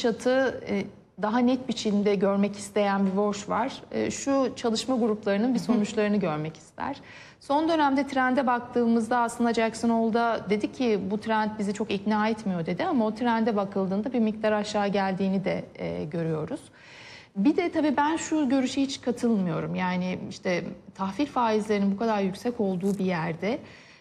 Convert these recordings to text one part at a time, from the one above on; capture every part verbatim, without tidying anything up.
gidişatı e, daha net biçimde görmek isteyen bir Warsh var. E, şu çalışma gruplarının bir sonuçlarını görmek ister. Son dönemde trende baktığımızda aslında Jackson Hole'da dedi ki bu trend bizi çok ikna etmiyor dedi, ama o trende bakıldığında bir miktar aşağı geldiğini de e, görüyoruz. Bir de tabii ben şu görüşe hiç katılmıyorum. Yani işte tahvil faizlerinin bu kadar yüksek olduğu bir yerde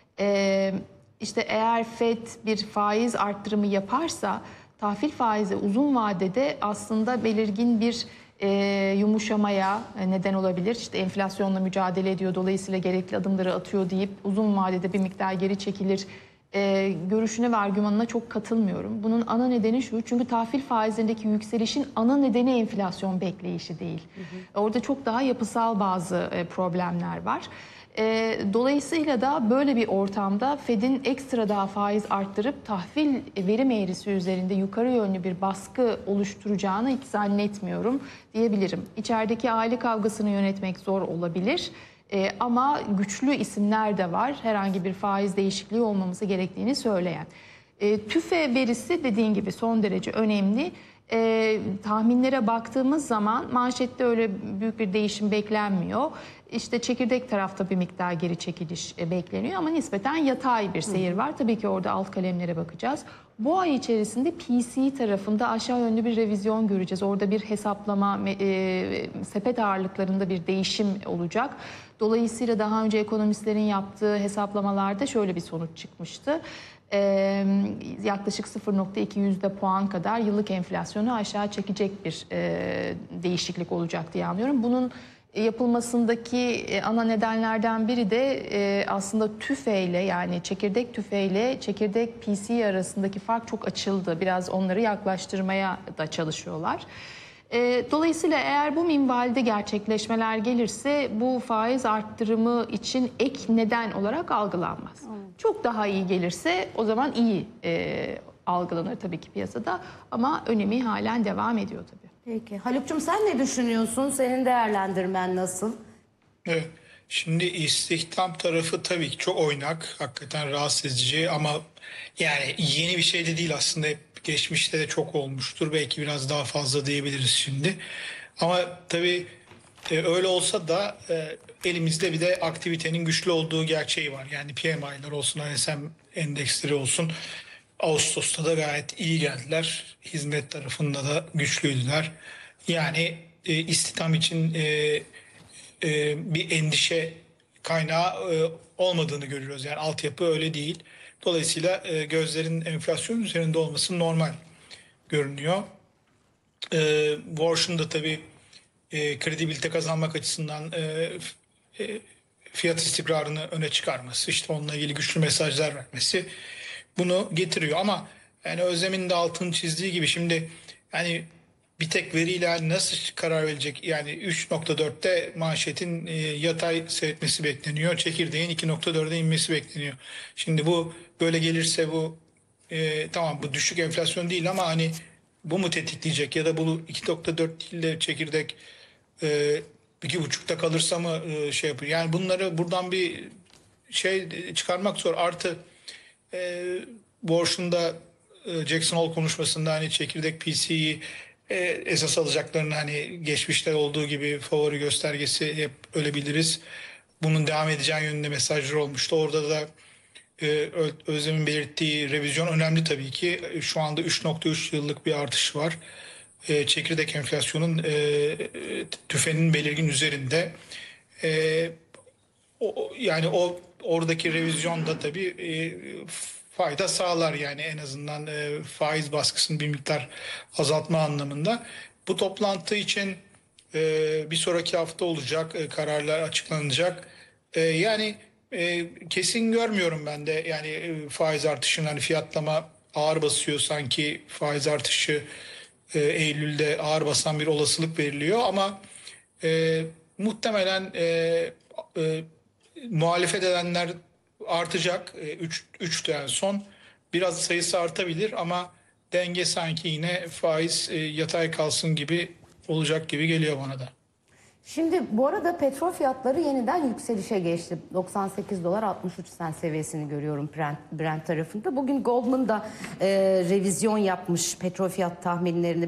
e, işte eğer Fed bir faiz arttırımı yaparsa tahvil faizi uzun vadede aslında belirgin bir e, yumuşamaya neden olabilir. İşte enflasyonla mücadele ediyor, dolayısıyla gerekli adımları atıyor deyip uzun vadede bir miktar geri çekilir e, görüşüne ve argümanına çok katılmıyorum. Bunun ana nedeni şu: çünkü tahvil faizlerindeki yükselişin ana nedeni enflasyon bekleyişi değil. Hı hı. Orada çok daha yapısal bazı e, problemler var. E, dolayısıyla da böyle bir ortamda Fed'in ekstra daha faiz arttırıp tahvil verim eğrisi üzerinde yukarı yönlü bir baskı oluşturacağını hiç zannetmiyorum diyebilirim. İçerideki aile kavgasını yönetmek zor olabilir. Ee, ama güçlü isimler de var herhangi bir faiz değişikliği olmaması gerektiğini söyleyen. Ee, TÜFE verisi dediğin gibi son derece önemli. Ee, tahminlere baktığımız zaman manşette öyle büyük bir değişim beklenmiyor. İşte çekirdek tarafta bir miktar geri çekiliş e, bekleniyor ama nispeten yatay bir seyir var. Tabii ki orada alt kalemlere bakacağız. Bu ay içerisinde P C tarafında aşağı yönlü bir revizyon göreceğiz. Orada bir hesaplama, e, sepet ağırlıklarında bir değişim olacak. Dolayısıyla daha önce ekonomistlerin yaptığı hesaplamalarda şöyle bir sonuç çıkmıştı. Ee, yaklaşık sıfır nokta iki yüzde puan kadar yıllık enflasyonu aşağı çekecek bir e, değişiklik olacak diye anlıyorum. Bunun yapılmasındaki ana nedenlerden biri de e, aslında tüfeyle, yani çekirdek tüfeyle çekirdek P C arasındaki fark çok açıldı. Biraz onları yaklaştırmaya da çalışıyorlar. E, dolayısıyla eğer bu minvalde gerçekleşmeler gelirse bu faiz arttırımı için ek neden olarak algılanmaz. Hmm. Çok daha iyi gelirse o zaman iyi e, algılanır tabii ki piyasada, ama önemi halen devam ediyor tabii. Peki. Haluk'cum sen ne düşünüyorsun? Senin değerlendirmen nasıl? Evet. Şimdi istihdam tarafı tabii ki çok oynak. Hakikaten rahatsız edici, ama yani yeni bir şey de değil aslında. Hep geçmişte de çok olmuştur. Belki biraz daha fazla diyebiliriz şimdi. Ama tabii e, öyle olsa da e, elimizde bir de aktivitenin güçlü olduğu gerçeği var. Yani P M I'ler olsun, I S M endeksleri olsun. Ağustos'ta da gayet iyi geldiler. Hizmet tarafında da güçlüydüler. Yani e, istihdam için e, e, bir endişe kaynağı e, olmadığını görüyoruz. Yani altyapı öyle değil. Dolayısıyla e, gözlerin enflasyon üzerinde olması normal görünüyor. E, Warsh'un da tabii e, kredibilite kazanmak açısından e, e, fiyat istikrarını öne çıkarması, işte onunla ilgili güçlü mesajlar vermesi bunu getiriyor. Ama yani Özlem'in de altını çizdiği gibi şimdi yani bir tek veriyle nasıl karar verecek? Yani üç nokta dörtte manşetin e, yatay seyretmesi bekleniyor. Çekirdeğin iki nokta dörde inmesi bekleniyor. Şimdi bu böyle gelirse bu e, tamam, bu düşük enflasyon değil, ama hani bu mu tetikleyecek, ya da bu iki nokta dört değil de çekirdek e, iki buçukta kalırsa mı e, şey yapıyor? Yani bunları buradan bir şey çıkarmak zor. Artı e, Warsh'un e, Jackson Hole konuşmasında hani çekirdek P C'yi e, esas alacaklarını, hani geçmişte olduğu gibi favori göstergesi hep öyle biliriz. Bunun devam edeceği yönünde mesajlar olmuştu. Orada da e, Özlem'in belirttiği revizyon önemli tabii ki. Şu anda üç nokta üç yıllık bir artış var. E, çekirdek enflasyonun e, tüfenin belirgin üzerinde. E, o, yani o oradaki revizyon da tabii e, fayda sağlar, yani en azından e, faiz baskısını bir miktar azaltma anlamında. Bu toplantı için e, bir sonraki hafta olacak, e, kararlar açıklanacak. E, yani e, kesin görmüyorum ben de, yani e, faiz artışının, hani fiyatlama ağır basıyor sanki, faiz artışı e, Eylül'de ağır basan bir olasılık veriliyor, ama e, muhtemelen e, e, muhalefet edenler artacak. üç en son. Biraz sayısı artabilir, ama denge sanki yine faiz e, yatay kalsın gibi olacak gibi geliyor bana da. Şimdi bu arada petrol fiyatları yeniden yükselişe geçti. doksan sekiz dolar altmış üç sent seviyesini görüyorum Brent, Brent tarafında. Bugün Goldman da e, revizyon yapmış petrol fiyat tahminlerini.